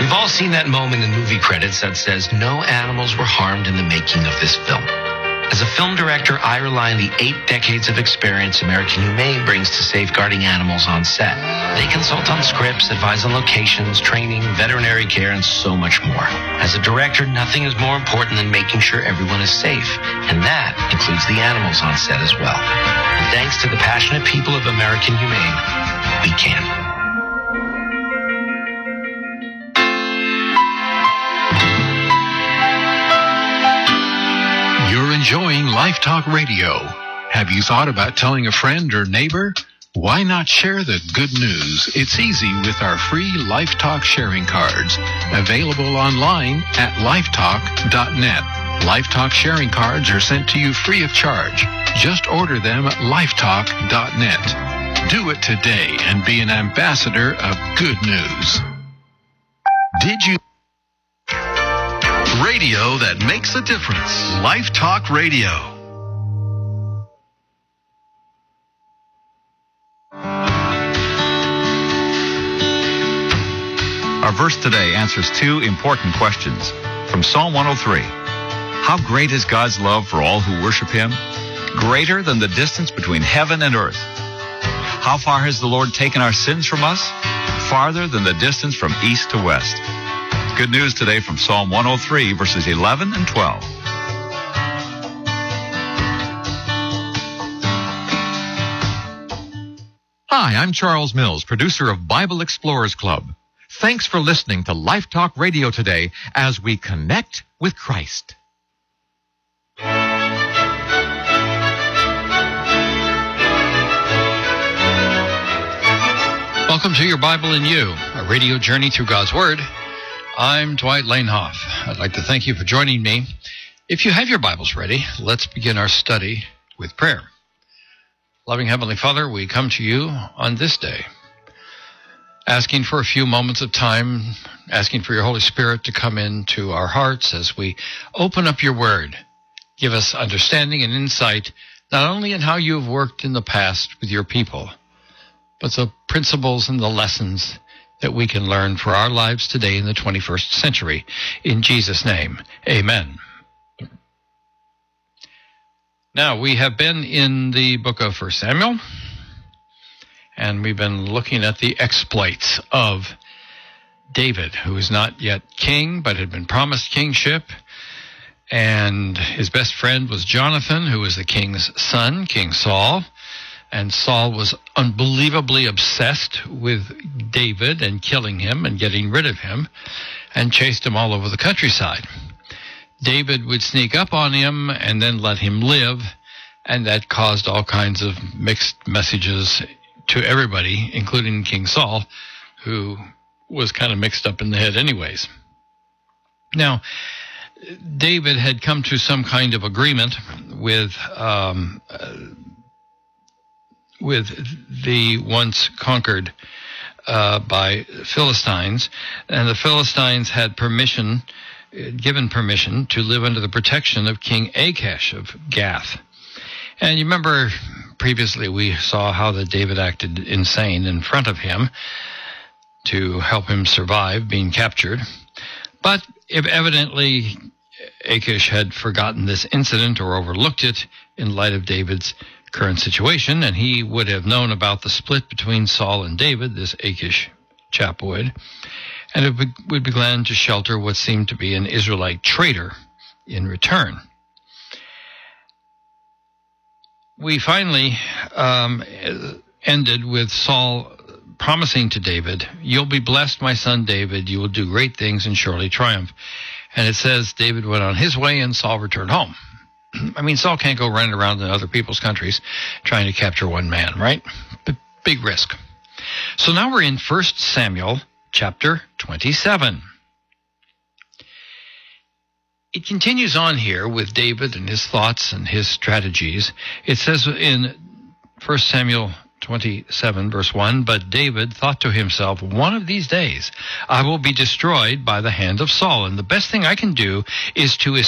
We've all seen that moment in movie credits that says no animals were harmed in the making of this film. As a film director, I rely on the 8 decades of experience American Humane brings to safeguarding animals on set. They consult on scripts, advise on locations, training, veterinary care, and so much more. As a director, nothing is more important than making sure everyone is safe, and that includes the animals on set as well. And thanks to the passionate people of American Humane, we can. You're enjoying Life Talk Radio. Have you thought about telling a friend or neighbor? Why not share the good news? It's easy with our free Life Talk sharing cards, available online at lifetalk.net. Life Talk sharing cards are sent to you free of charge. Just order them at lifetalk.net. Do it today and be an ambassador of good news. Did you... Radio that makes a difference. Life Talk Radio. Our verse today answers 2 important questions from Psalm 103. How great is God's love for all who worship Him? Greater than the distance between heaven and earth. How far has the Lord taken our sins from us? Farther than the distance from east to west. Good news today from Psalm 103, verses 11 and 12. Hi, I'm Charles Mills, producer of Bible Explorers Club. Thanks for listening to Life Talk Radio today as we connect with Christ. Welcome to Your Bible in You, a radio journey through God's Word. I'm Dwight Lanehoff. I'd like to thank you for joining me. If you have your Bibles ready, let's begin our study with prayer. Loving Heavenly Father, we come to you on this day, asking for a few moments of time, asking for your Holy Spirit to come into our hearts as we open up your Word. Give us understanding and insight, not only in how you have worked in the past with your people, but the principles and the lessons that we can learn for our lives today in the 21st century. In Jesus' name, amen. Now, we have been in the book of 1 Samuel, and we've been looking at the exploits of David, who is not yet king, but had been promised kingship. And his best friend was Jonathan, who was the king's son, King Saul. And Saul was unbelievably obsessed with David and killing him and getting rid of him, and chased him all over the countryside. David would sneak up on him and then let him live, and that caused all kinds of mixed messages to everybody, including King Saul, who was kind of mixed up in the head anyways. Now, David had come to some kind of agreement with the once conquered by Philistines, and the Philistines had given permission to live under the protection of King Achish of Gath. And you remember previously we saw how that David acted insane in front of him to help him survive being captured. But if evidently Achish had forgotten this incident or overlooked it in light of David's current situation, and he would have known about the split between Saul and David, this Achish chap would, and it would be glad to shelter what seemed to be an Israelite traitor in return. We finally ended with Saul promising to David, "You'll be blessed, my son David. You will do great things and surely triumph." And it says David went on his way and Saul returned home. I mean, Saul can't go running around in other people's countries trying to capture one man, right? Big risk. So now we're in 1 Samuel chapter 27. It continues on here with David and his thoughts and his strategies. It says in 1 Samuel 27, verse 1, "But David thought to himself, one of these days I will be destroyed by the hand of Saul, and the best thing I can do is to